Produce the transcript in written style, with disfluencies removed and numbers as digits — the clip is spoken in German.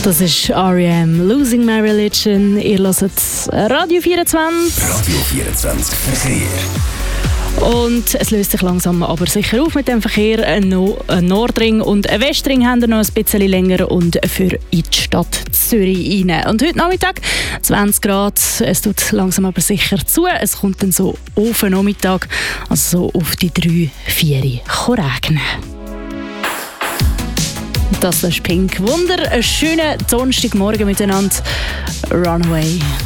Das ist R.E.M. «Losing My Religion». Ihr hört Radio 24. Radio 24 Verkehr. Und es löst sich langsam aber sicher auf mit dem Verkehr. Ein Nordring und ein Westring haben wir noch ein bisschen länger und für in die Stadt Zürich rein. Und heute Nachmittag 20 Grad. Es tut langsam aber sicher zu. Es kommt dann so auf den Nachmittag, also so auf die 3-4 regnen. Das ist Pink. Wunder, einen schönen Donnerstagmorgen miteinander. Runaway.